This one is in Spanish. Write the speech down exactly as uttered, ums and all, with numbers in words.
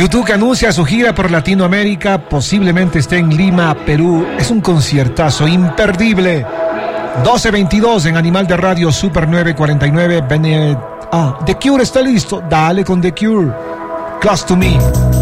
YouTube, que anuncia su gira por Latinoamérica, posiblemente esté en Lima, Perú. Es un conciertazo imperdible. doce veintidós en Animal de Radio Super nueve cuarenta y nueve. Bene... Ah, The Cure está listo. Dale con The Cure. Close to Me.